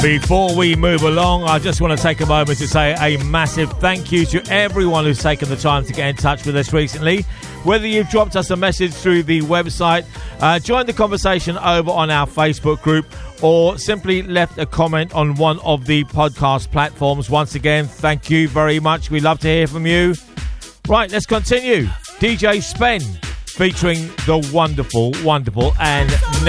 Before we move along, I just want to take a moment to say a massive thank you to everyone who's taken the time to get in touch with us recently. Whether you've dropped us a message through the website, joined the conversation over on our Facebook group, or simply left a comment on one of the podcast platforms. Once again, thank you very much. We'd love to hear from you. Right, let's continue. DJ Spen featuring the wonderful, and